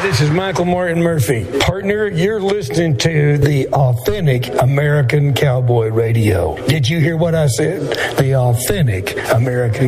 This is Michael Martin Murphey. Partner, you're listening to the Authentic American Cowboy Radio. Did you hear what I said? The Authentic American